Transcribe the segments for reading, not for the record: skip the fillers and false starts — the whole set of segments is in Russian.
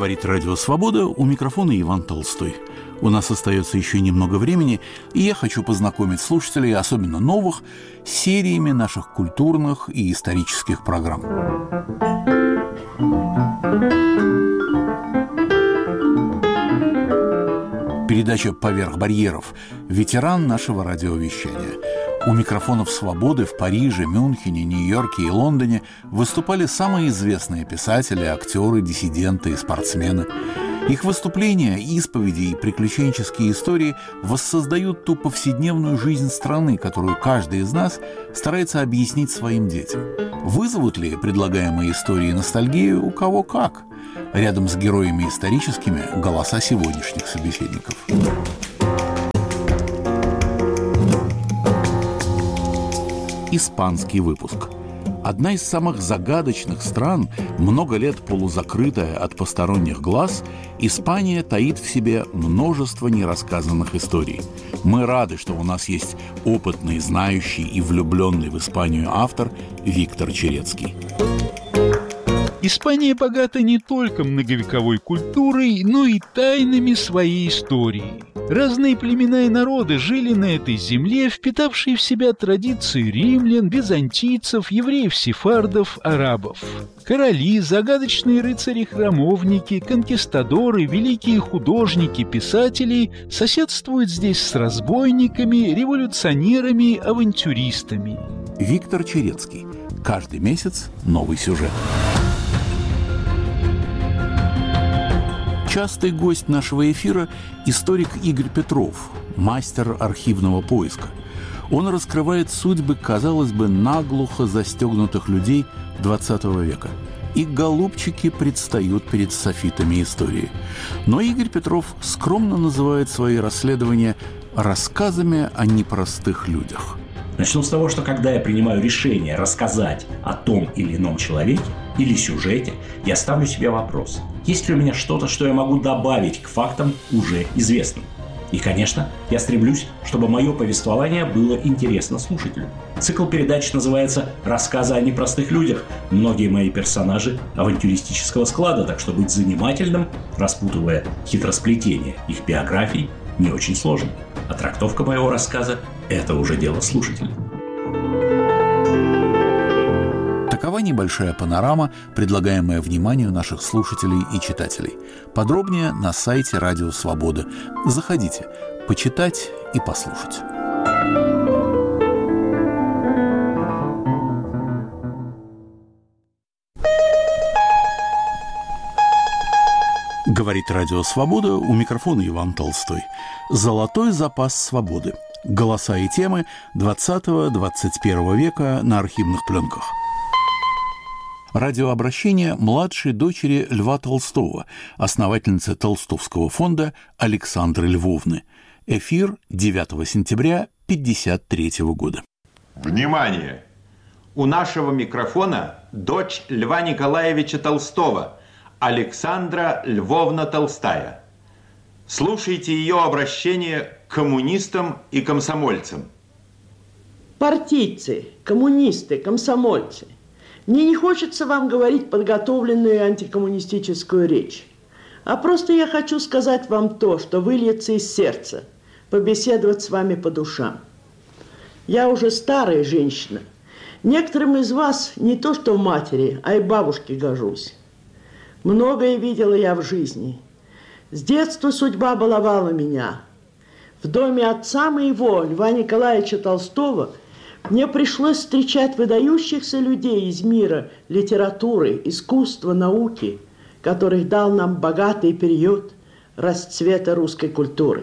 Говорит Радио Свобода, у микрофона Иван Толстой. У нас остается еще немного времени, и я хочу познакомить слушателей, особенно новых, с сериями наших культурных и исторических программ. Передача «Поверх барьеров» – ветеран нашего радиовещания. У микрофонов «Свободы» в Париже, Мюнхене, Нью-Йорке и Лондоне выступали самые известные писатели, актеры, диссиденты и спортсмены. Их выступления, исповеди и приключенческие истории воссоздают ту повседневную жизнь страны, которую каждый из нас старается объяснить своим детям. Вызовут ли предлагаемые истории ностальгию у кого как? Рядом с героями историческими – голоса сегодняшних собеседников. Испанский выпуск. Одна из самых загадочных стран, много лет полузакрытая от посторонних глаз, Испания таит в себе множество нерассказанных историй. Мы рады, что у нас есть опытный, знающий и влюбленный в Испанию автор Виктор Черецкий. Испания богата не только многовековой культурой, но и тайнами своей истории. Разные племена и народы жили на этой земле, впитавшие в себя традиции римлян, византийцев, евреев-сефардов, арабов. Короли, загадочные рыцари-храмовники, конкистадоры, великие художники, писатели соседствуют здесь с разбойниками, революционерами, авантюристами. Виктор Черецкий. Каждый месяц новый сюжет. Частый гость нашего эфира – историк Игорь Петров, мастер архивного поиска. Он раскрывает судьбы, казалось бы, наглухо застегнутых людей XX века. И голубчики предстают перед софитами истории. Но Игорь Петров скромно называет свои расследования рассказами о непростых людях. Начну с того, что когда я принимаю решение рассказать о том или ином человеке или сюжете, я ставлю себе вопрос: есть ли у меня что-то, что я могу добавить к фактам уже известным? И, конечно, я стремлюсь, чтобы мое повествование было интересно слушателю. Цикл передач называется «Рассказы о непростых людях». Многие мои персонажи авантюристического склада, так что быть занимательным, распутывая хитросплетение их биографий, не очень сложно. А трактовка моего рассказа – это уже дело слушателя. Такова небольшая панорама, предлагаемая вниманию наших слушателей и читателей. Подробнее на сайте Радио Свобода. Заходите, почитать и послушать. Говорит Радио Свобода, у микрофона Иван Толстой. Золотой запас свободы. Голоса и темы 20-21 века на архивных пленках. Радиообращение младшей дочери Льва Толстого, основательницы Толстовского фонда Александры Львовны. Эфир 9 сентября 1953 года. Внимание! У нашего микрофона дочь Льва Николаевича Толстого, Александра Львовна Толстая. Слушайте ее обращение к коммунистам и комсомольцам. Партийцы, коммунисты, комсомольцы, мне не хочется вам говорить подготовленную антикоммунистическую речь, а просто я хочу сказать вам то, что выльется из сердца, побеседовать с вами по душам. Я уже старая женщина. Некоторым из вас не то что в матери, а и бабушке гожусь. Многое видела я в жизни. С детства судьба баловала меня. В доме отца моего, Льва Николаевича Толстого, мне пришлось встречать выдающихся людей из мира литературы, искусства, науки, которых дал нам богатый период расцвета русской культуры.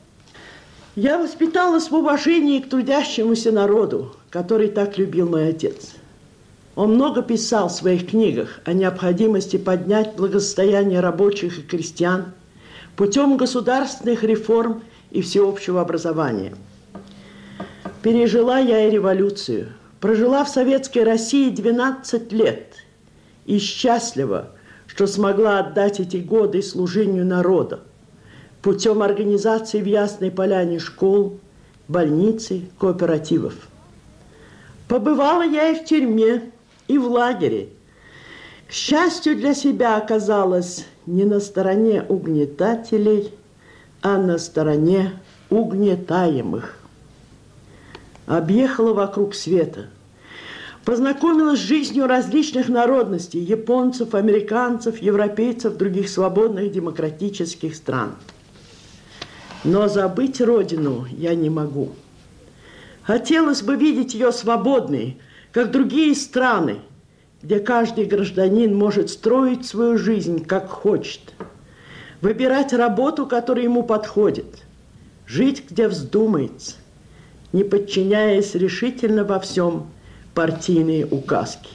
Я воспиталась в уважении к трудящемуся народу, который так любил мой отец. Он много писал в своих книгах о необходимости поднять благосостояние рабочих и крестьян путем государственных реформ и всеобщего образования. Пережила я и революцию, прожила в Советской России 12 лет и счастлива, что смогла отдать эти годы служению народу путем организации в Ясной Поляне школ, больницы, кооперативов. Побывала я и в тюрьме, и в лагере. К счастью для себя, оказалась не на стороне угнетателей, а на стороне угнетаемых. Объехала вокруг света, познакомилась с жизнью различных народностей, японцев, американцев, европейцев, других свободных демократических стран. Но забыть родину я не могу. Хотелось бы видеть ее свободной, как другие страны, где каждый гражданин может строить свою жизнь, как хочет, выбирать работу, которая ему подходит, жить, где вздумается, не подчиняясь решительно во всем партийные указки.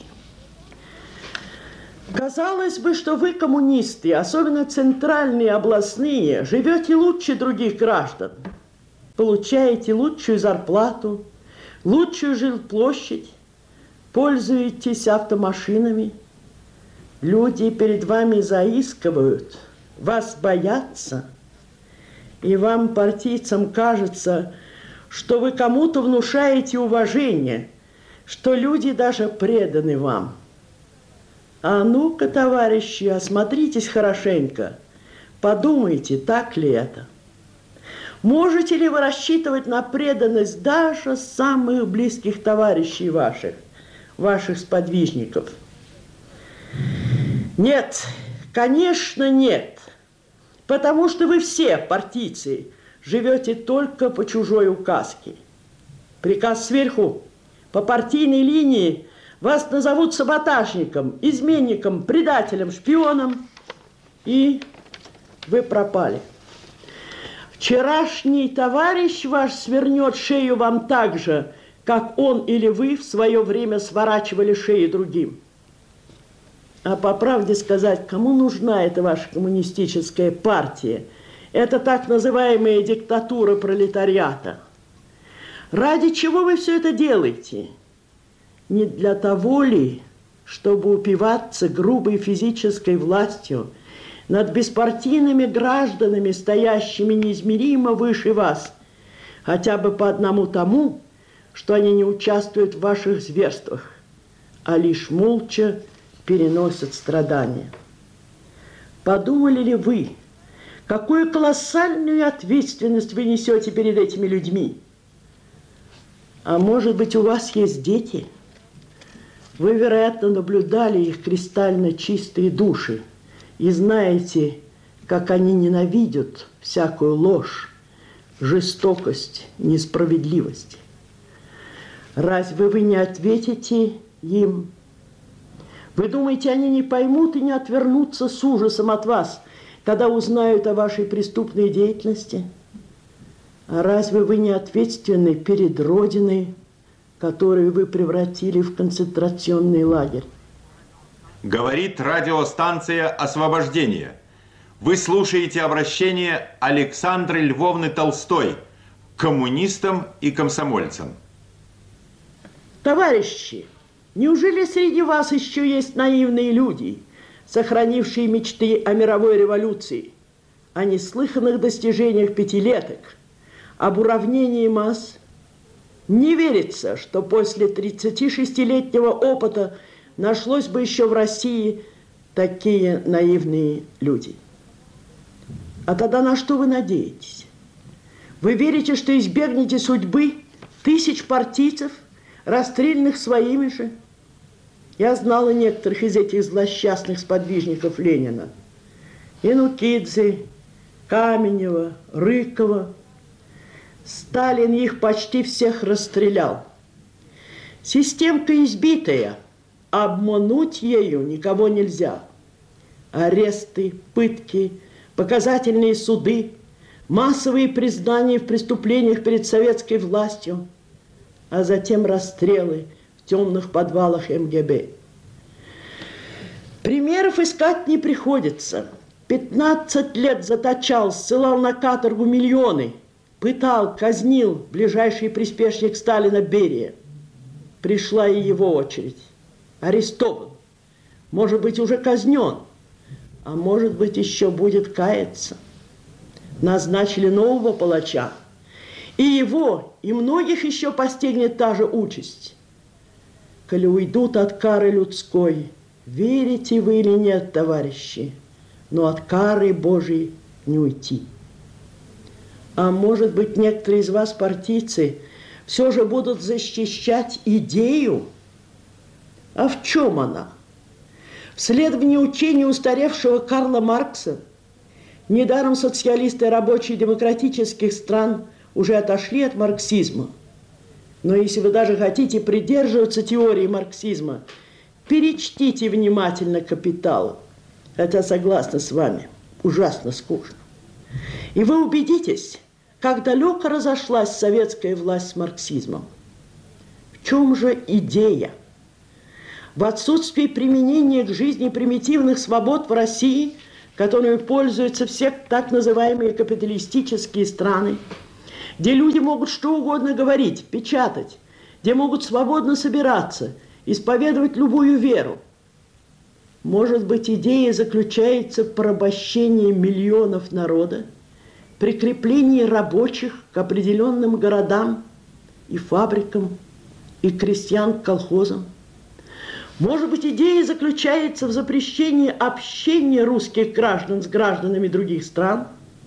Казалось бы, что вы, коммунисты, особенно центральные, областные, живете лучше других граждан, получаете лучшую зарплату, лучшую жилплощадь, пользуетесь автомашинами. Люди перед вами заискивают, вас боятся, и вам, партийцам, кажется, что вы кому-то внушаете уважение, что люди даже преданы вам. А ну-ка, товарищи, осмотритесь хорошенько, подумайте, так ли это. Можете ли вы рассчитывать на преданность даже самых близких товарищей ваших сподвижников? Нет, конечно, нет. Потому что вы все, партийцы, живете только по чужой указке. Приказ сверху, по партийной линии вас назовут саботажником, изменником, предателем, шпионом, и вы пропали. Вчерашний товарищ ваш свернет шею вам так же, как он или вы в свое время сворачивали шеи другим. А по правде сказать, кому нужна эта ваша коммунистическая партия? Это так называемая диктатура пролетариата. Ради чего вы все это делаете? Не для того ли, чтобы упиваться грубой физической властью над беспартийными гражданами, стоящими неизмеримо выше вас, хотя бы по одному тому, что они не участвуют в ваших зверствах, а лишь молча переносят страдания? Подумали ли вы, какую колоссальную ответственность вы несете перед этими людьми? А может быть, у вас есть дети? Вы, вероятно, наблюдали их кристально чистые души и знаете, как они ненавидят всякую ложь, жестокость, несправедливость. Разве вы не ответите им? Вы думаете, они не поймут и не отвернутся с ужасом от вас, когда узнают о вашей преступной деятельности? А разве вы не ответственны перед Родиной, которую вы превратили в концентрационный лагерь? Говорит радиостанция «Освобождение». Вы слушаете обращение Александры Львовны Толстой к коммунистам и комсомольцам. Товарищи, неужели среди вас еще есть наивные люди, сохранившие мечты о мировой революции, о неслыханных достижениях пятилеток, об уравнении масс? Не верится, что после 36-летнего опыта нашлось бы еще в России такие наивные люди. А тогда на что вы надеетесь? Вы верите, что избегнете судьбы тысяч партийцев, расстрелянных своими же? Я знала некоторых из этих злосчастных сподвижников Ленина. Янукидзе, Каменева, Рыкова. Сталин их почти всех расстрелял. Системка избитая, обмануть ею никого нельзя. Аресты, пытки, показательные суды, массовые признания в преступлениях перед советской властью, а затем расстрелы в темных подвалах МГБ. Примеров искать не приходится. 15 лет заточал, ссылал на каторгу миллионы, пытал, казнил ближайший приспешник Сталина Берия. Пришла и его очередь. Арестован, может быть, уже казнен, а может быть, еще будет каяться. Назначили нового палача, и его, и многих еще постигнет та же участь. Коли уйдут от кары людской, Верите вы или нет, товарищи, но от кары Божией не уйти. А может быть, некоторые из вас, партийцы, все же будут защищать идею? А в чем она? В следовании учения устаревшего Карла Маркса. Недаром социалисты и рабочие демократических стран уже отошли от марксизма. Но если вы даже хотите придерживаться теории марксизма, перечтите внимательно «Капитал», хотя, согласна с вами, ужасно скучно. И вы убедитесь, как далеко разошлась советская власть с марксизмом. В чем же идея? В отсутствии применения к жизни примитивных свобод в России, которыми пользуются все так называемые капиталистические страны, где люди могут что угодно говорить, печатать, где могут свободно собираться, исповедовать любую веру. Может быть, идея заключается в порабощении миллионов народа, прикреплении рабочих к определенным городам и фабрикам, и крестьян к колхозам. Может быть, идея заключается в запрещении общения русских граждан с гражданами других стран.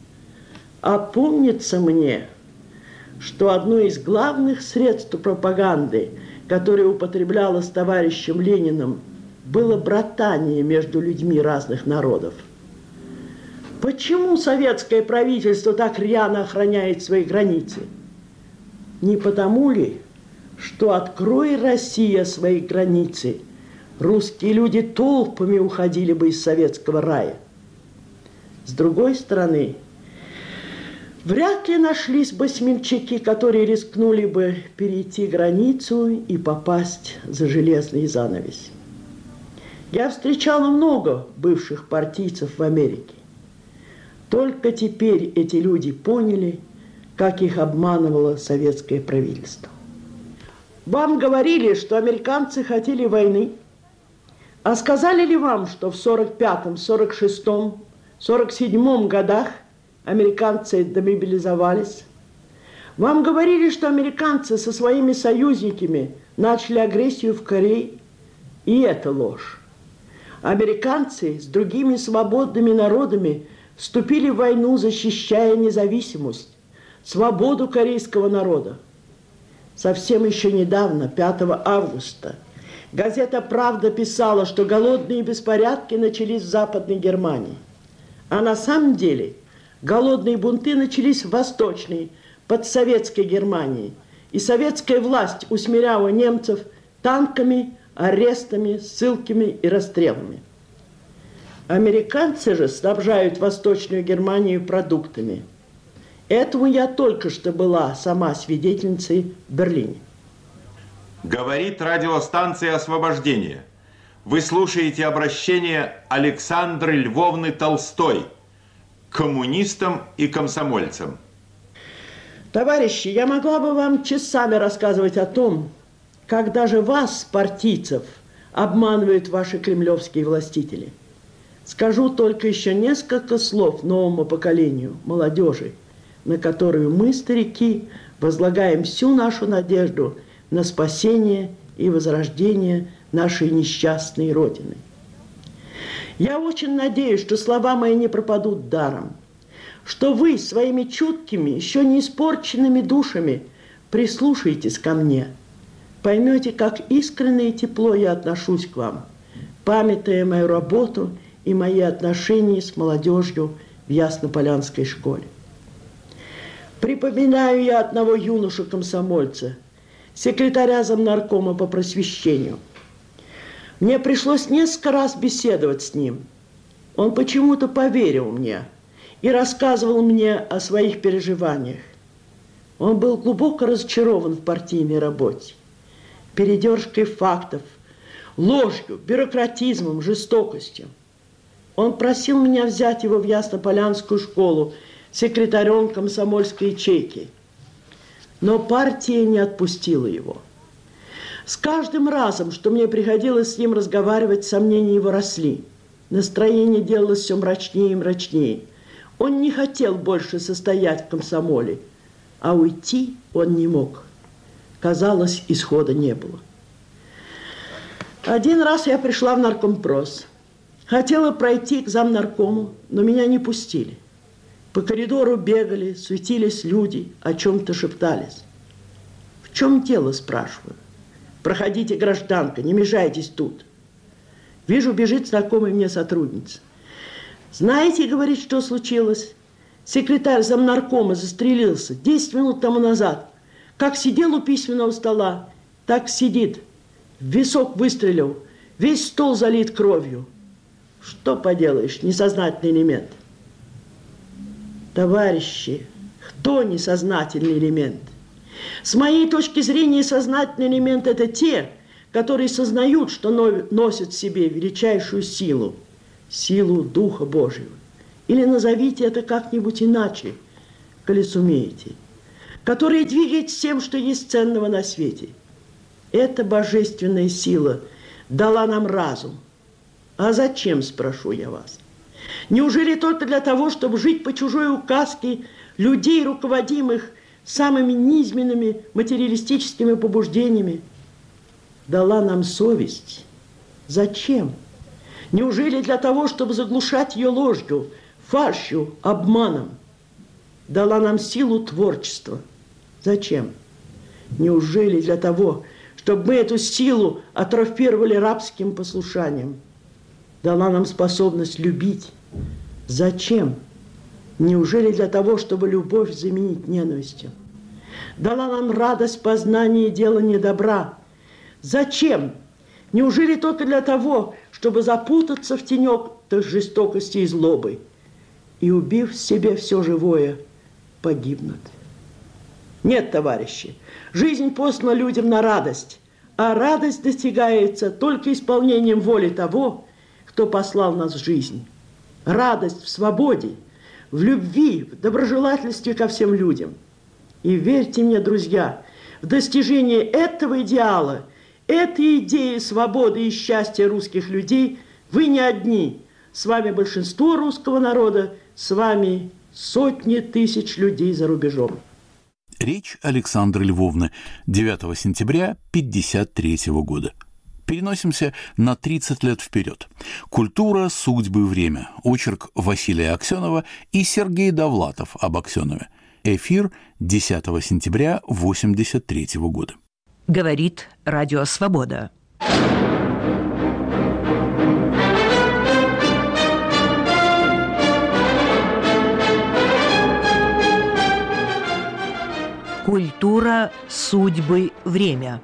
А помнится мне, что одно из главных средств пропаганды, которое употреблялось товарищем Лениным, было братание между людьми разных народов. Почему советское правительство так рьяно охраняет свои границы? Не потому ли, что, открой Россия свои границы, русские люди толпами уходили бы из советского рая? С другой стороны, вряд ли нашлись бы смельчаки, которые рискнули бы перейти границу и попасть за железный занавес. Я встречала много бывших партийцев в Америке. Только теперь эти люди поняли, как их обманывало советское правительство. Вам говорили, что американцы хотели войны. А сказали ли вам, что в 45-м, 46-м, 47-м годах американцы демобилизовались? Вам говорили, что американцы со своими союзниками начали агрессию в Корее? И это ложь. Американцы с другими свободными народами вступили в войну, защищая независимость, свободу корейского народа. Совсем еще недавно, 5 августа, газета «Правда» писала, что голодные беспорядки начались в Западной Германии. А на самом деле голодные бунты начались в Восточной, подсоветской Германии. И советская власть усмиряла немцев танками, арестами, ссылками и расстрелами. Американцы же снабжают Восточную Германию продуктами. Этому я только что была сама свидетельницей в Берлине. Говорит радиостанция «Освобождение». Вы слушаете обращение Александры Львовны Толстой к коммунистам и комсомольцам. Товарищи, я могла бы вам часами рассказывать о том, как даже вас, партийцев, обманывают ваши кремлевские властители. Скажу только еще несколько слов новому поколению, молодежи, на которую мы, старики, возлагаем всю нашу надежду на спасение и возрождение нашей несчастной Родины. Я очень надеюсь, что слова мои не пропадут даром, что вы своими чуткими, еще не испорченными душами прислушаетесь ко мне, поймете, как искренне и тепло я отношусь к вам, памятая мою работу и мои отношения с молодежью в Яснополянской школе. Припоминаю я одного юношу-комсомольца, секретаря замнаркома по просвещению. Мне пришлось несколько раз беседовать с ним. Он почему-то поверил мне и рассказывал мне о своих переживаниях. Он был глубоко разочарован в партийной работе, передержкой фактов, ложью, бюрократизмом, жестокостью. Он просил меня взять его в Яснополянскую школу секретарем комсомольской ячейки. Но партия не отпустила его. С каждым разом, что мне приходилось с ним разговаривать, сомнения его росли. Настроение делалось все мрачнее и мрачнее. Он не хотел больше состоять в комсомоле, а уйти он не мог. Казалось, исхода не было. Один раз я пришла в наркомпрос. Хотела пройти к замнаркому, но меня не пустили. По коридору бегали, суетились люди, о чем-то шептались. В чем дело, спрашиваю. Проходите, гражданка, не мешайтесь тут. Вижу, бежит знакомая мне сотрудница. Знаете, говорит, что случилось? Секретарь замнаркома застрелился 10 минут тому назад. Как сидел у письменного стола, так сидит. В висок выстрелил, весь стол залит кровью. Что поделаешь, несознательный элемент. Товарищи, кто несознательный элемент? С моей точки зрения, сознательный элемент – это те, которые сознают, что носят в себе величайшую силу, силу Духа Божьего. Или назовите это как-нибудь иначе, коли сумеете. Которые двигают всем, что есть ценного на свете. Эта божественная сила дала нам разум. А зачем, спрошу я вас? Неужели только для того, чтобы жить по чужой указке людей, руководимых самыми низменными материалистическими побуждениями? Дала нам совесть. Зачем? Неужели для того, чтобы заглушать ее ложью, фальшью, обманом? Дала нам силу творчества. Зачем? Неужели для того, чтобы мы эту силу атрофировали рабским послушанием? Дала нам способность любить. Зачем? Неужели для того, чтобы любовь заменить ненавистью? Дала нам радость познания и делания добра. Зачем? Неужели только для того, чтобы запутаться в тенек жестокости и злобы и, убив в себе все живое, погибнуть? Нет, товарищи, жизнь послана людям на радость, а радость достигается только исполнением воли того, кто послал нас в жизнь. Радость в свободе, в любви, в доброжелательстве ко всем людям. И верьте мне, друзья, в достижении этого идеала, этой идеи свободы и счастья русских людей вы не одни. С вами большинство русского народа, с вами сотни тысяч людей за рубежом. Речь Александры Львовны 9 сентября 1953 года. Переносимся на 30 лет вперед. Культура, судьбы, время. Очерк Василия Аксенова и Сергей Довлатов об Аксенове. Эфир 10 сентября 1983 года. Говорит Радио Свобода. Культура, судьбы, время.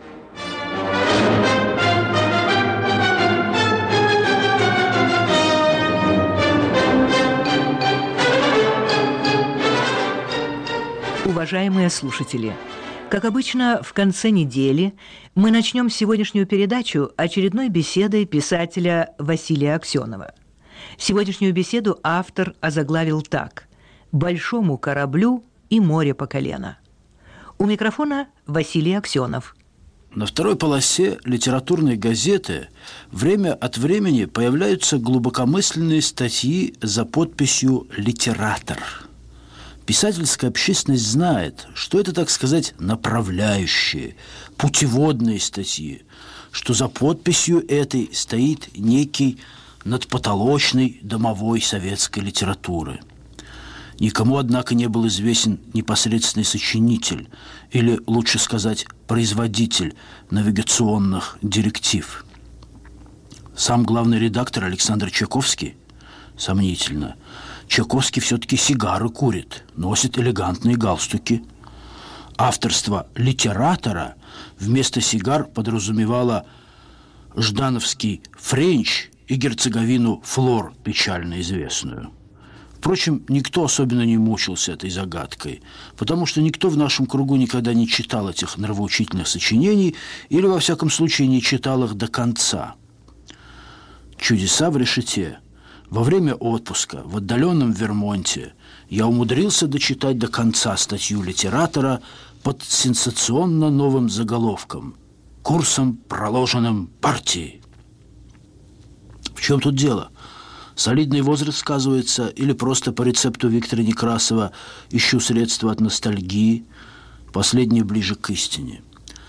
Уважаемые слушатели, как обычно, в конце недели мы начнем сегодняшнюю передачу очередной беседой писателя Василия Аксенова. Сегодняшнюю беседу автор озаглавил так: «Большому кораблю и море по колено». У микрофона Василий Аксенов. На второй полосе литературной газеты время от времени появляются глубокомысленные статьи за подписью «Литератор». Писательская общественность знает, что это, так сказать, направляющие, путеводные статьи, что за подписью этой стоит некий надпотолочный домовой советской литературы. Никому, однако, не был известен непосредственный сочинитель, или, лучше сказать, производитель навигационных директив. Сам главный редактор Александр Чайковский, сомнительно, Чайковский все-таки сигары курит, носит элегантные галстуки. Авторство литератора вместо сигар подразумевало ждановский френч и герцоговину Флор, печально известную. Впрочем, никто особенно не мучился этой загадкой, потому что никто в нашем кругу никогда не читал этих нравоучительных сочинений или, во всяком случае, не читал их до конца. «Чудеса в решете». Во время отпуска в отдаленном Вермонте я умудрился дочитать до конца статью литератора под сенсационно новым заголовком «Курсом, проложенным партией». В чем тут дело? Солидный возраст сказывается или просто по рецепту Виктора Некрасова ищу средства от ностальгии, последнее ближе к истине?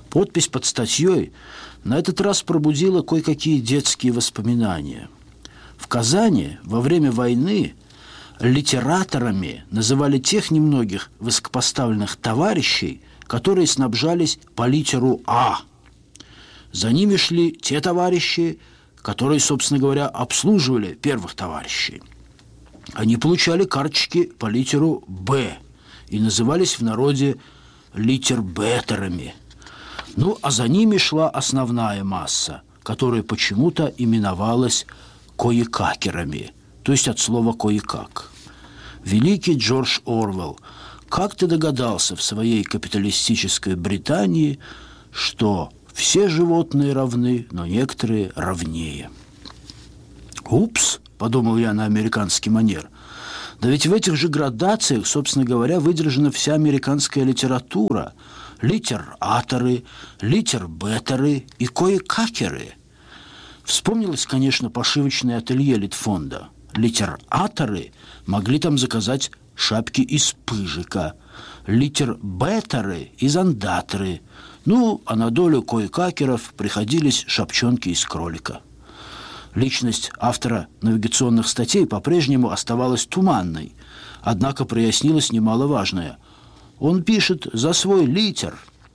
Подпись под статьей на этот раз пробудила кое-какие детские воспоминания. В Казани во время войны литераторами называли тех немногих высокопоставленных товарищей, которые снабжались по литеру «А». За ними шли те товарищи, которые, собственно говоря, обслуживали первых товарищей. Они получали карточки по литеру «Б» и назывались в народе литербетерами. Ну, а за ними шла основная масса, которая почему-то именовалась коекакерами, то есть от слова «кое-как». Великий Джордж Орвелл как-то догадался в своей капиталистической Британии, что все животные равны, но некоторые равнее. «Упс», – подумал я на американский манер, да ведь в этих же градациях, собственно говоря, выдержана вся американская литература – литераторы, литербетеры и коекакеры. Вспомнилось, конечно, пошивочное ателье Литфонда. Литераторы могли там заказать шапки из пыжика, литербетеры из андатры, ну, а на долю коекакеров приходились шапчонки из кролика. Личность автора навигационных статей по-прежнему оставалась туманной, однако прояснилось немаловажное – он пишет за свой литер.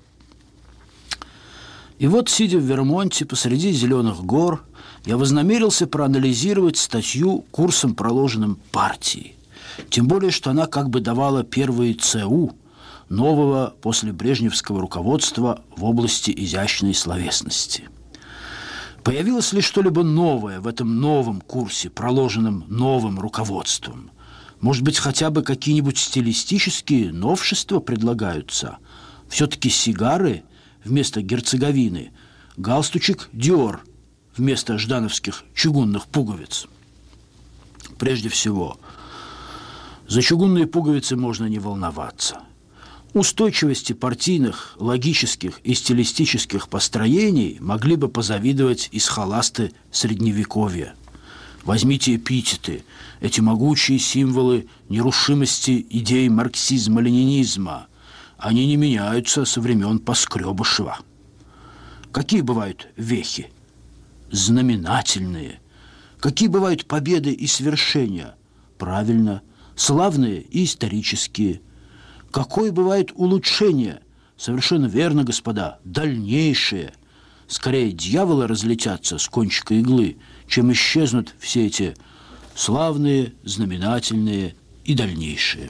И вот, сидя в Вермонте посреди зеленых гор, я вознамерился проанализировать статью курсом, проложенным партией. Тем более, что она как бы давала первые ЦУ нового после брежневского руководства в области изящной словесности. Появилось ли что-либо новое в этом новом курсе, проложенном новым руководством? Может быть, хотя бы какие-нибудь стилистические новшества предлагаются? Все-таки сигары вместо герцеговины, галстучек Диор вместо ждановских чугунных пуговиц. Прежде всего, за чугунные пуговицы можно не волноваться. Устойчивости партийных, логических и стилистических построений могли бы позавидовать и схоласты Средневековья. Возьмите эпитеты, эти могучие символы нерушимости идей марксизма-ленинизма. Они не меняются со времен Поскребышева. Какие бывают вехи? Знаменательные. Какие бывают победы и свершения? Правильно, славные и исторические. Какое бывает улучшение? Совершенно верно, господа, дальнейшее. Скорее дьяволы разлетятся с кончика иглы, чем исчезнут все эти славные, знаменательные и дальнейшие.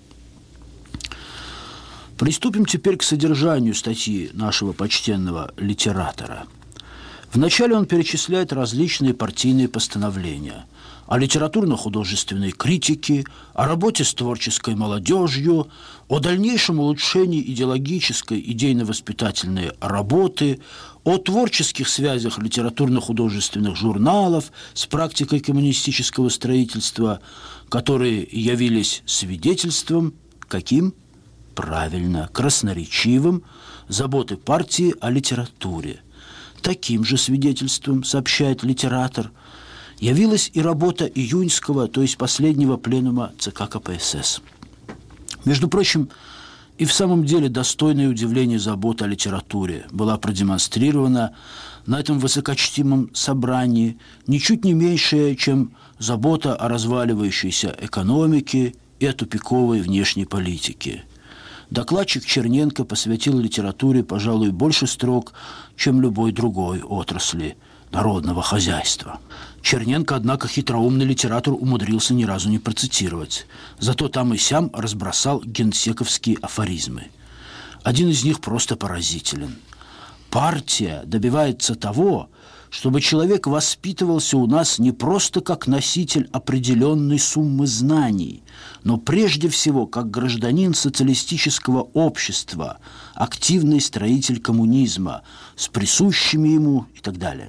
Приступим теперь к содержанию статьи нашего почтенного литератора. Вначале он перечисляет различные партийные постановления о литературно-художественной критике, о работе с творческой молодежью, о дальнейшем улучшении идеологической идейно-воспитательной работы, о творческих связях литературно-художественных журналов с практикой коммунистического строительства, которые явились свидетельством, каким? Правильно, красноречивым, заботы партии о литературе. Таким же свидетельством, сообщает литератор, явилась и работа июньского, то есть последнего пленума ЦК КПСС. Между прочим, и в самом деле достойное удивление забота о литературе была продемонстрирована на этом высокочтимом собрании, ничуть не меньшая, чем забота о разваливающейся экономике и о тупиковой внешней политике. Докладчик Черненко посвятил литературе, пожалуй, больше строк, чем любой другой отрасли народного хозяйства. Черненко, однако, хитроумный литератор умудрился ни разу не процитировать. Зато там и сям разбросал генсековские афоризмы. Один из них просто поразителен. Партия добивается того, чтобы человек воспитывался у нас не просто как носитель определенной суммы знаний, но прежде всего как гражданин социалистического общества, активный строитель коммунизма, с присущими ему и так далее.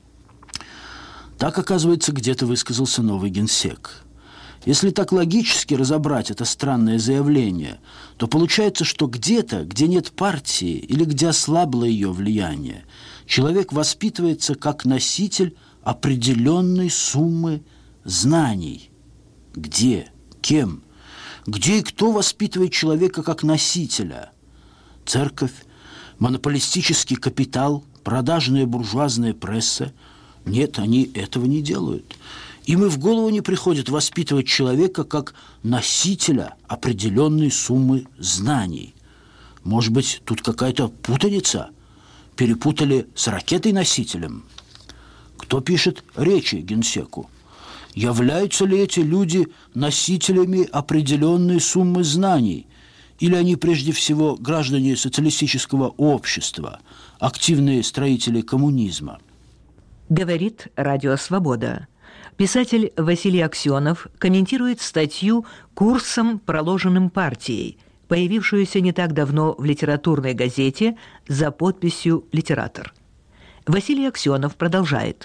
Так, оказывается, где-то высказался новый генсек. Если так логически разобрать это странное заявление, то получается, что где-то, где нет партии или где ослабло ее влияние, человек воспитывается как носитель определенной суммы знаний. Где? Кем? Где и кто воспитывает человека как носителя? Церковь, Монополистический капитал, продажная буржуазная пресса. Нет, они этого не делают. Им и в голову не приходит воспитывать человека как носителя определенной суммы знаний. Может быть, тут какая-то путаница? Перепутали с ракетой-носителем? Кто пишет речи генсеку? Являются ли эти люди носителями определенной суммы знаний? Или они прежде всего граждане социалистического общества, активные строители коммунизма? Говорит Радио Свобода. Писатель Василий Аксенов комментирует статью «Курсом, проложенным партией», появившуюся не так давно в литературной газете за подписью «Литератор». Василий Аксенов продолжает.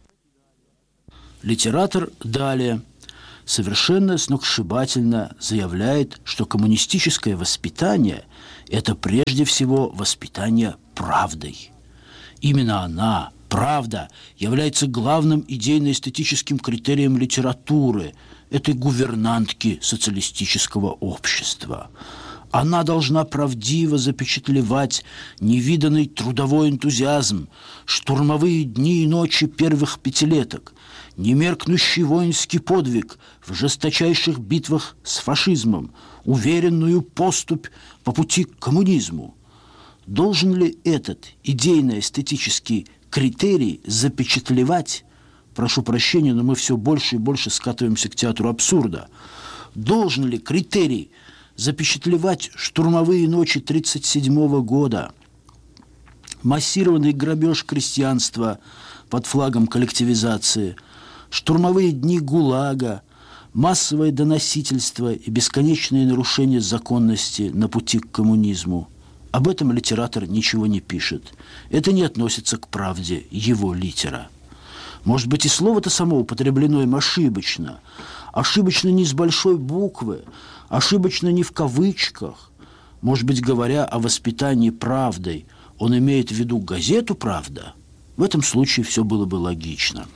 «Литератор» далее совершенно сногсшибательно заявляет, что коммунистическое воспитание – это прежде всего воспитание правдой. Именно она, правда, является главным идейно-эстетическим критерием литературы, этой гувернантки социалистического общества. Она должна правдиво запечатлевать невиданный трудовой энтузиазм, штурмовые дни и ночи первых пятилеток, немеркнущий воинский подвиг в жесточайших битвах с фашизмом, уверенную поступь по пути к коммунизму. Должен ли этот идейно-эстетический критерий запечатлевать, прошу прощения, но мы все больше и больше скатываемся к театру абсурда, должен ли критерий запечатлевать штурмовые ночи 1937 года, массированный грабеж крестьянства под флагом коллективизации, штурмовые дни ГУЛАГа, массовое доносительство и бесконечные нарушения законности на пути к коммунизму? Об этом литератор ничего не пишет. Это не относится к правде его литера. Может быть, и слово-то само употреблено им ошибочно. Ошибочно не с большой буквы, ошибочно не в кавычках. Может быть, говоря о воспитании правдой, он имеет в виду газету «Правда»? В этом случае все было бы логично.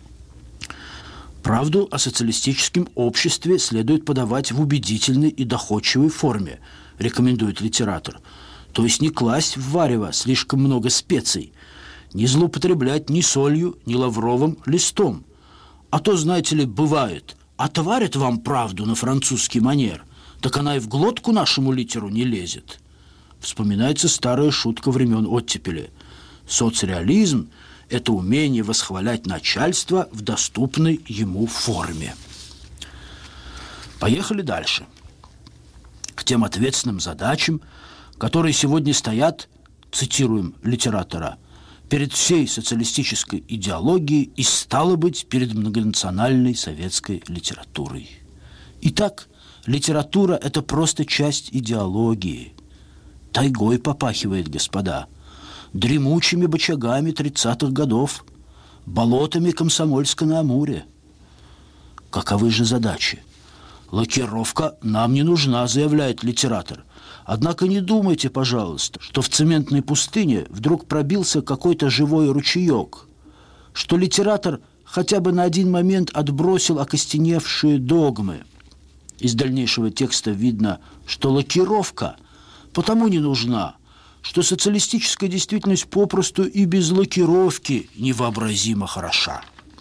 Правду о социалистическом обществе следует подавать в убедительной и доходчивой форме, рекомендует литератор. То есть не класть в варево слишком много специй, не злоупотреблять ни солью, ни лавровым листом. А то, знаете ли, бывает, отварят вам правду на французский манер, так она и в глотку нашему литеру не лезет. Вспоминается старая шутка времен оттепели. Соцреализм – это умение восхвалять начальство в доступной ему форме. Поехали дальше. К тем ответственным задачам, которые сегодня стоят, цитируем литератора, перед всей социалистической идеологией и, стало быть, перед многонациональной советской литературой. Итак, литература – это просто часть идеологии. Тайгой попахивает, господа, дремучими бочагами 30-х годов, болотами Комсомольска-на-Амуре. Каковы же задачи? Лакировка нам не нужна, заявляет литератор. Однако не думайте, пожалуйста, что в цементной пустыне вдруг пробился какой-то живой ручеек, что литератор хотя бы на один момент отбросил окостеневшие догмы. Из дальнейшего текста видно, что лакировка потому не нужна, что социалистическая действительность попросту и без лакировки невообразимо хороша.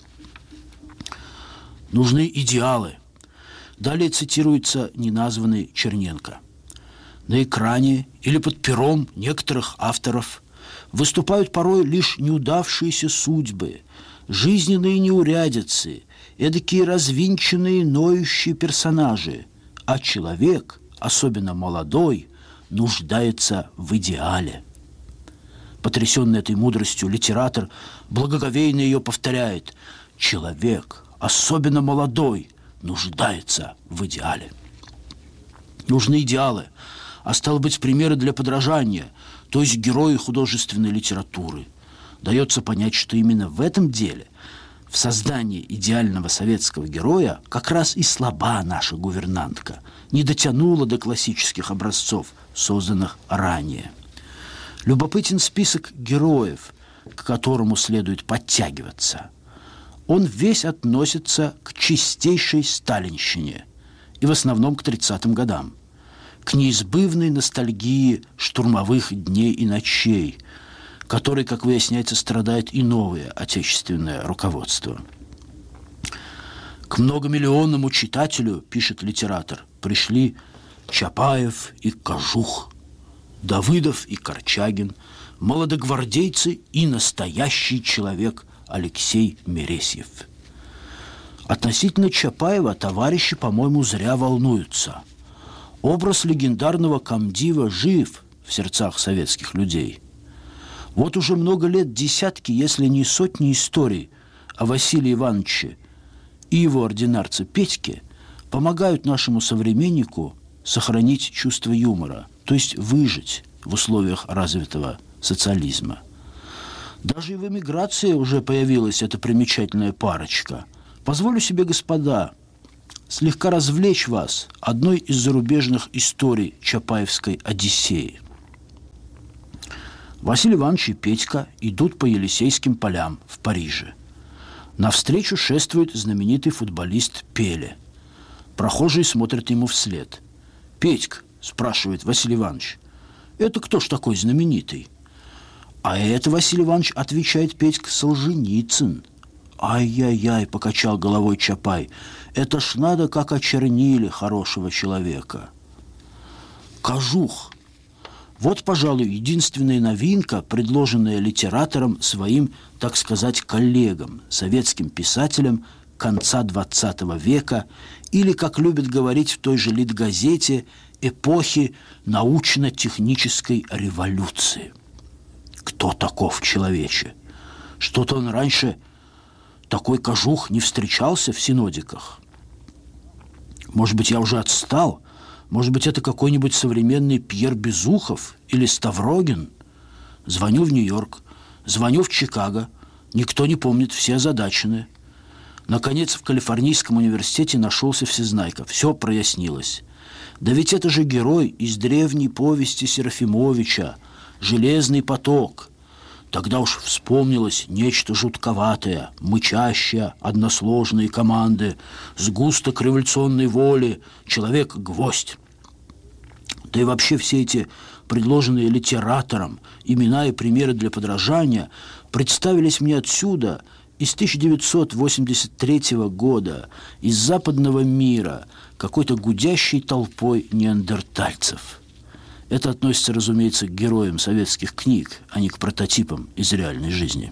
Нужны идеалы. Далее цитируется неназванный Черненко. На экране или под пером некоторых авторов выступают порой лишь неудавшиеся судьбы, жизненные неурядицы, эдакие развинченные, ноющие персонажи, а человек, особенно молодой, нуждается в идеале. Потрясенный этой мудростью, литератор благоговейно ее повторяет: человек, особенно молодой, нуждается в идеале. Нужны идеалы, а стало быть, примеры для подражания, то есть герои художественной литературы. Дается понять, что именно в этом деле, в создании идеального советского героя, как раз и слаба наша гувернантка, не дотянула до классических образцов, созданных ранее. Любопытен список героев, к которому следует подтягиваться. Он весь относится к чистейшей сталинщине и в основном к 30-м годам. к неизбывной ностальгии штурмовых дней и ночей, которой, как выясняется, страдает и новое отечественное руководство. К многомиллионному читателю, пишет литератор, пришли Чапаев и Кожух, Давыдов и Корчагин, молодогвардейцы и настоящий человек Алексей Мересьев. Относительно Чапаева товарищи, по-моему, зря волнуются. Образ легендарного комдива жив в сердцах советских людей. Вот уже много лет десятки, если не сотни историй о Василии Ивановиче и его ординарце Петьке помогают нашему современнику сохранить чувство юмора, то есть выжить в условиях развитого социализма. Даже и в эмиграции уже появилась эта примечательная парочка. Позволю себе, господа, слегка развлечь вас одной из зарубежных историй Чапаевской Одиссеи. Василий Иванович и Петька идут по Елисейским полям в Париже. Навстречу шествует знаменитый футболист Пеле. Прохожие смотрят ему вслед. «Петька», – спрашивает Василий Иванович, – «это кто ж такой знаменитый?» «А это, Василий Иванович, – отвечает Петька, – Солженицын». «Ай-яй-яй», – покачал головой Чапай, – «это ж надо, как очернили хорошего человека». Кожух. Вот, пожалуй, единственная новинка, предложенная литератором своим, так сказать, коллегам, советским писателям конца XX века или, как любят говорить в той же Литгазете, эпохи научно-технической революции. Кто таков человече? Что-то он раньше, такой кожух, не встречался в синодиках. Может быть, я уже отстал? Может быть, это какой-нибудь современный Пьер Безухов или Ставрогин? Звоню в Нью-Йорк, звоню в Чикаго. Никто не помнит, все озадачены. Наконец, в Калифорнийском университете нашелся всезнайка. Все прояснилось. Да ведь это же герой из древней повести Серафимовича «Железный поток». Тогда уж вспомнилось нечто жутковатое, мычащее, односложные команды, сгусток революционной воли, человек-гвоздь. Да и вообще все эти предложенные литератором имена и примеры для подражания представились мне отсюда, из 1983 года, из западного мира, какой-то гудящей толпой неандертальцев. Это относится, разумеется, к героям советских книг, а не к прототипам из реальной жизни.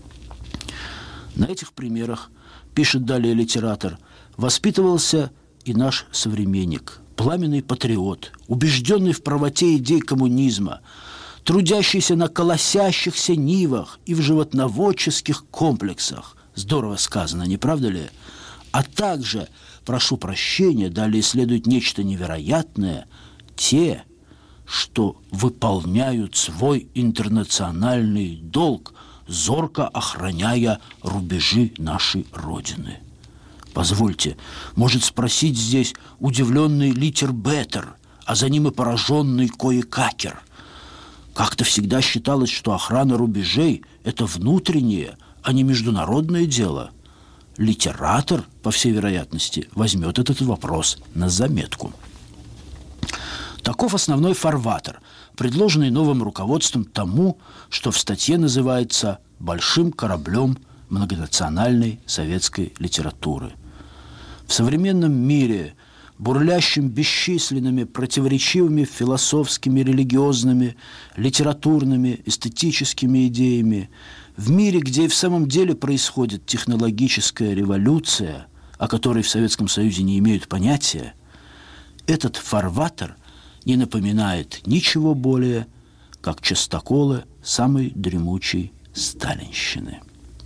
На этих примерах, пишет далее литератор, воспитывался и наш современник, пламенный патриот, убежденный в правоте идей коммунизма, трудящийся на колосящихся нивах и в животноводческих комплексах. Здорово сказано, не правда ли? А также, прошу прощения, далее следует нечто невероятное, те, что выполняют свой интернациональный долг, зорко охраняя рубежи нашей Родины. Позвольте, может спросить здесь удивленный Литербеттер, а за ним и пораженный Коекакер. Как-то всегда считалось, что охрана рубежей – это внутреннее, а не международное дело. Литератор, по всей вероятности, возьмет этот вопрос на заметку. Таков основной фарватер, предложенный новым руководством тому, что в статье называется «большим кораблем многонациональной советской литературы». В современном мире, бурлящим бесчисленными противоречивыми философскими, религиозными, литературными, эстетическими идеями, в мире, где и в самом деле происходит технологическая революция, о которой в Советском Союзе не имеют понятия, этот фарватер не напоминает ничего более, как частоколы самой дремучей сталинщины.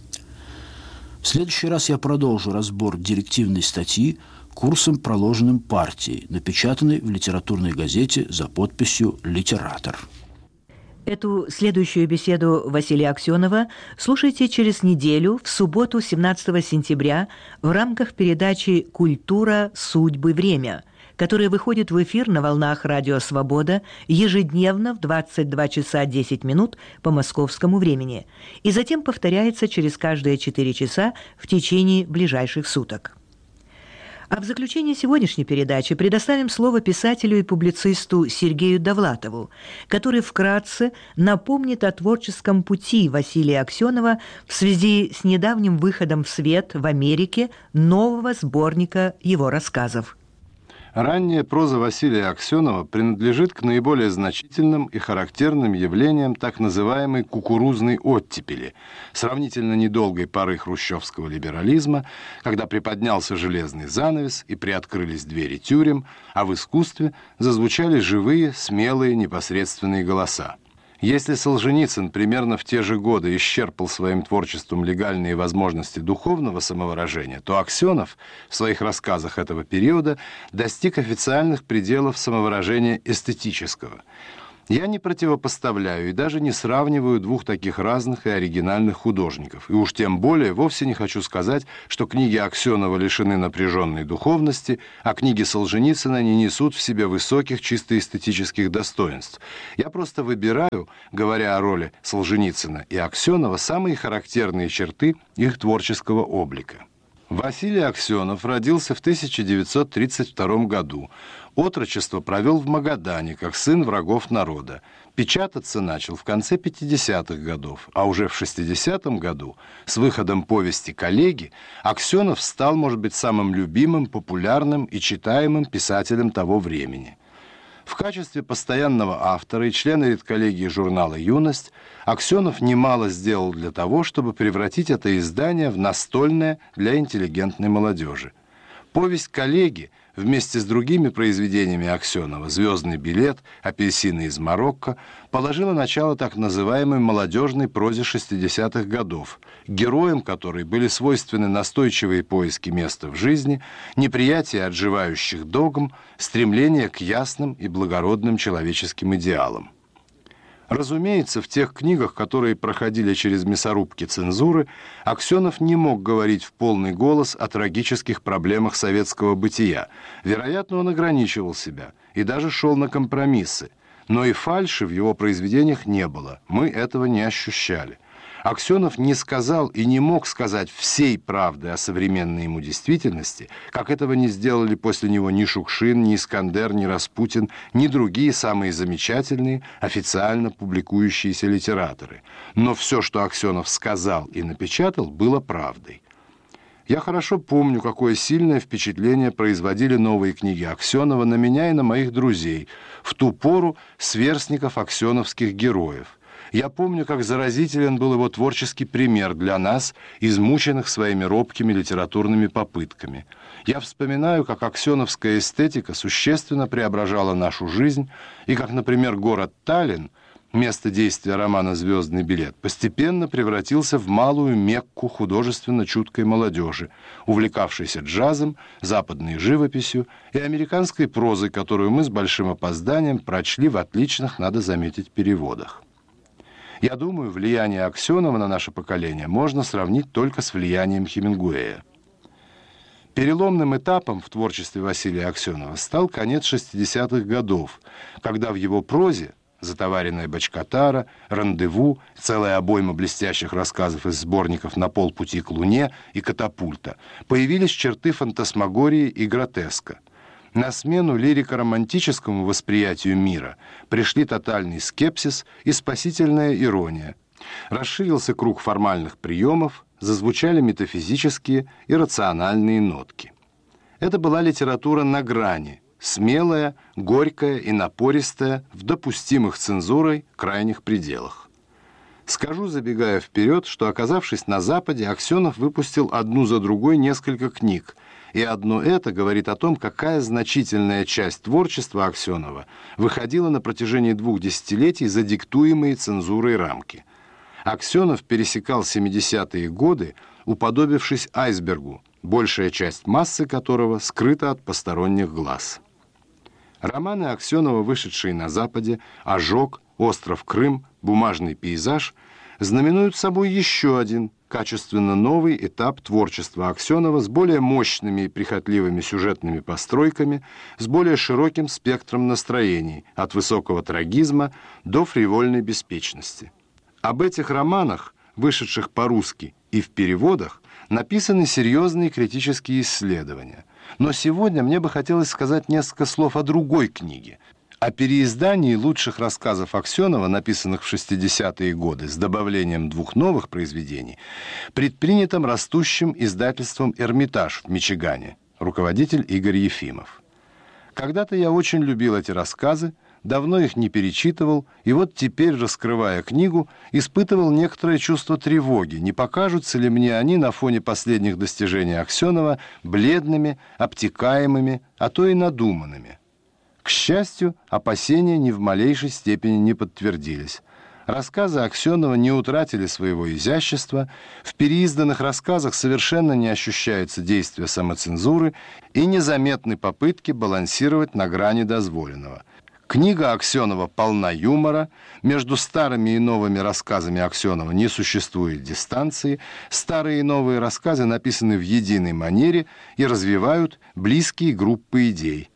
В следующий раз я продолжу разбор директивной статьи курсом, проложенным партией, напечатанной в литературной газете за подписью «Литератор». Эту следующую беседу Василия Аксенова слушайте через неделю, в субботу, 17 сентября, в рамках передачи «Культура, судьбы, время», которая выходит в эфир на волнах «Радио Свобода» ежедневно в 22 часа 10 минут по московскому времени и затем повторяется через каждые 4 часа в течение ближайших суток. А в заключение сегодняшней передачи предоставим слово писателю и публицисту Сергею Довлатову, который вкратце напомнит о творческом пути Василия Аксенова в связи с недавним выходом в свет в Америке нового сборника его рассказов. Ранняя проза Василия Аксенова принадлежит к наиболее значительным и характерным явлениям так называемой кукурузной оттепели, сравнительно недолгой поры хрущевского либерализма, когда приподнялся железный занавес и приоткрылись двери тюрем, а в искусстве зазвучали живые, смелые, непосредственные голоса. Если Солженицын примерно в те же годы исчерпал своим творчеством легальные возможности духовного самовыражения, то Аксенов в своих рассказах этого периода достиг официальных пределов самовыражения эстетического. Я не противопоставляю и даже не сравниваю двух таких разных и оригинальных художников. И уж тем более вовсе не хочу сказать, что книги Аксенова лишены напряженной духовности, а книги Солженицына не несут в себе высоких чисто эстетических достоинств. Я просто выбираю, говоря о роли Солженицына и Аксенова, самые характерные черты их творческого облика. Василий Аксенов родился в 1932 году. Отрочество провел в Магадане, как сын врагов народа. Печататься начал в конце 50-х годов, а уже в 60-м году, с выходом повести «Коллеги», Аксенов стал, может быть, самым любимым, популярным и читаемым писателем того времени. В качестве постоянного автора и члена редколлегии журнала «Юность» Аксенов немало сделал для того, чтобы превратить это издание в настольное для интеллигентной молодежи. Повесть «Коллеги» вместе с другими произведениями Аксенова «Звездный билет», «Апельсины из Марокко» положила начало так называемой молодежной прозе 60-х годов, героям которой были свойственны настойчивые поиски места в жизни, неприятие отживающих догм, стремление к ясным и благородным человеческим идеалам. Разумеется, в тех книгах, которые проходили через мясорубки цензуры, Аксенов не мог говорить в полный голос о трагических проблемах советского бытия. Вероятно, он ограничивал себя и даже шел на компромиссы. Но и фальши в его произведениях не было, мы этого не ощущали. Аксенов не сказал и не мог сказать всей правды о современной ему действительности, как этого не сделали после него ни Шукшин, ни Искандер, ни Распутин, ни другие самые замечательные, официально публикующиеся литераторы. Но все, что Аксенов сказал и напечатал, было правдой. Я хорошо помню, какое сильное впечатление производили новые книги Аксенова на меня и на моих друзей, в ту пору сверстников аксеновских героев. Я помню, как заразителен был его творческий пример для нас, измученных своими робкими литературными попытками. Я вспоминаю, как аксеновская эстетика существенно преображала нашу жизнь, и как, например, город Таллин, место действия романа «Звездный билет», постепенно превратился в малую Мекку художественно чуткой молодежи, увлекавшейся джазом, западной живописью и американской прозой, которую мы с большим опозданием прочли в отличных, надо заметить, переводах. Я думаю, влияние Аксенова на наше поколение можно сравнить только с влиянием Хемингуэя. Переломным этапом в творчестве Василия Аксенова стал конец 60-х годов, когда в его прозе «Затоваренная бочкатара», «Рандеву», целая обойма блестящих рассказов из сборников «На полпути к Луне» и «Катапульта» появились черты фантасмагории и гротеска. На смену лирико-романтическому восприятию мира пришли тотальный скепсис и спасительная ирония. Расширился круг формальных приемов, зазвучали метафизические и рациональные нотки. Это была литература на грани, смелая, горькая и напористая в допустимых цензурой крайних пределах. Скажу, забегая вперед, что, оказавшись на Западе, Аксенов выпустил одну за другой несколько книг, и одно это говорит о том, какая значительная часть творчества Аксенова выходила на протяжении 2 десятилетий за диктуемые цензурой рамки. Аксенов пересекал 70-е годы, уподобившись айсбергу, большая часть массы которого скрыта от посторонних глаз. Романы Аксенова, вышедшие на Западе, «Ожог», «Остров Крым», «Бумажный пейзаж», знаменуют собой еще один качественно новый этап творчества Аксенова с более мощными и прихотливыми сюжетными постройками, с более широким спектром настроений, от высокого трагизма до фривольной беспечности. Об этих романах, вышедших по-русски и в переводах, написаны серьезные критические исследования. Но сегодня мне бы хотелось сказать несколько слов о другой книге, о переиздании лучших рассказов Аксенова, написанных в 60-е годы, с добавлением 2 новых произведений, предпринятом растущим издательством «Эрмитаж» в Мичигане, руководитель Игорь Ефимов. Когда-то я очень любил эти рассказы, давно их не перечитывал, и вот теперь, раскрывая книгу, испытывал некоторое чувство тревоги, не покажутся ли мне они на фоне последних достижений Аксенова бледными, обтекаемыми, а то и надуманными. К счастью, опасения ни в малейшей степени не подтвердились. Рассказы Аксенова не утратили своего изящества, в переизданных рассказах совершенно не ощущается действие самоцензуры и незаметны попытки балансировать на грани дозволенного. Книга Аксенова полна юмора, между старыми и новыми рассказами Аксенова не существует дистанции, старые и новые рассказы написаны в единой манере и развивают близкие группы идей.